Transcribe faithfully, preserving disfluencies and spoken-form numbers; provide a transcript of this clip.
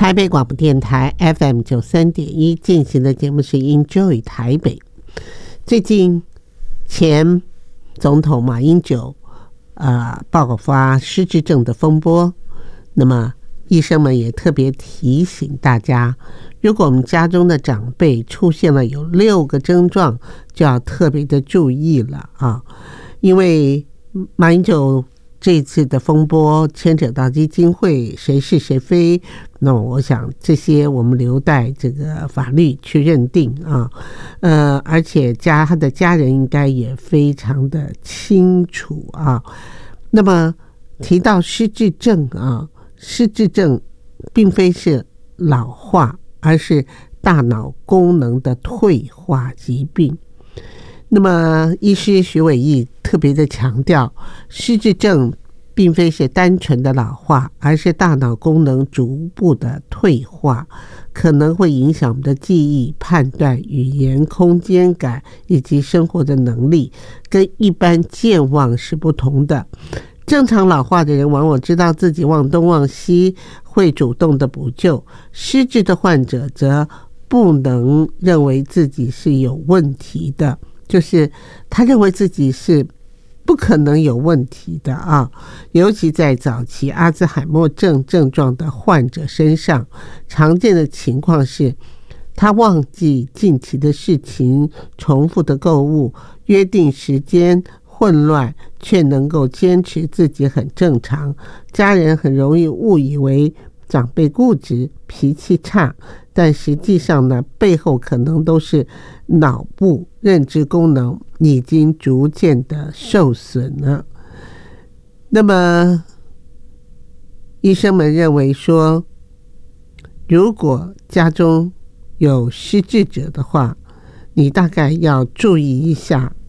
台北广播电台 F M 九三点一进行的节目是 Enjoy 台北。最近前总统马英九呃爆发失智症的风波，那么医生们也特别提醒大家，如果我们家中的长辈出现了有六个症状，就要特别的注意了啊，因为马英九这一次的风波牵扯到基金会谁是谁非，那我想这些我们留待这个法律去认定啊，呃，而且家他的家人应该也非常的清楚啊。那么提到失智症啊，失智症并非是老化，而是大脑功能的退化疾病。那么医师徐伟毅特别的强调，失智症并非是单纯的老化，而是大脑功能逐步的退化，可能会影响我们的记忆、判断、语言、空间感以及生活的能力，跟一般健忘是不同的。正常老化的人往往知道自己忘东忘西，会主动的补救，失智的患者则不能认为自己是有问题的，就是他认为自己是不可能有问题的啊。尤其在早期阿兹海默症症状的患者身上，常见的情况是他忘记近期的事情，重复的购物，约定时间混乱，却能够坚持自己很正常。家人很容易误以为长辈固执、脾气差，但实际上呢，背后可能都是脑部认知功能已经逐渐的受损了。那么医生们认为说，如果家中有失智者的话，你大概要注意一下